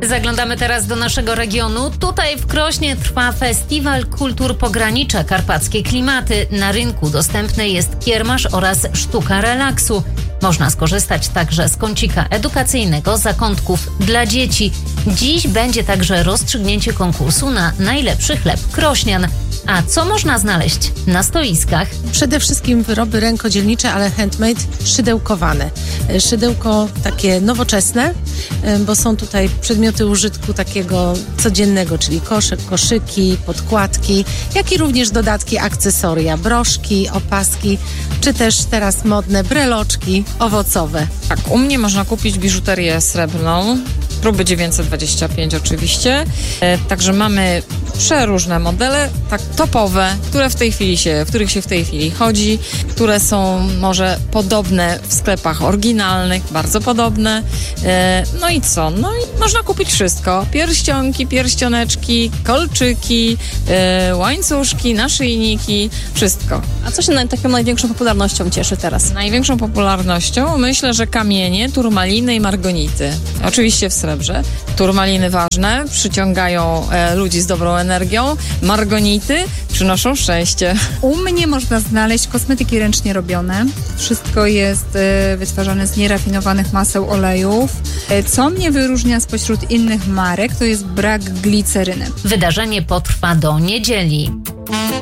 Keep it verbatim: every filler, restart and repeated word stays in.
Zaglądamy teraz do naszego regionu. Tutaj w Krośnie trwa Festiwal Kultur Pogranicza Karpackie Klimaty. Na rynku dostępny jest kiermasz oraz sztuka relaksu. Można skorzystać także z kącika edukacyjnego zakątków dla dzieci. Dziś będzie także rozstrzygnięcie konkursu na najlepszy chleb krośnian. A co można znaleźć na stoiskach? Przede wszystkim wyroby rękodzielnicze, ale handmade, szydełkowane. Szydełko takie nowoczesne, bo są tutaj przedmioty użytku takiego codziennego, czyli koszek, koszyki, podkładki, jak i również dodatki, akcesoria, broszki, opaski, czy też teraz modne breloczki owocowe. Tak, u mnie można kupić biżuterię srebrną, próby dziewięćset dwadzieścia pięć oczywiście. E, także mamy przeróżne modele, tak topowe, które w tej chwili się, w których się w tej chwili chodzi, które są może podobne w sklepach oryginalnych, bardzo podobne. E, no i co? No i można kupić wszystko. Pierścionki, pierścioneczki, kolczyki, e, łańcuszki, naszyjniki, wszystko. A co się na, taką największą popularnością cieszy teraz? Największą popularnością myślę, że kamienie, turmaliny i margonity. Oczywiście w srebrze. Turmaliny ważne, przyciągają e, ludzi z dobrą energią. Margonity przynoszą szczęście. U mnie można znaleźć kosmetyki ręcznie robione. Wszystko jest e, wytwarzane z nierafinowanych maseł olejów. E, co mnie wyróżnia spośród innych marek, to jest brak gliceryny. Wydarzenie potrwa do niedzieli.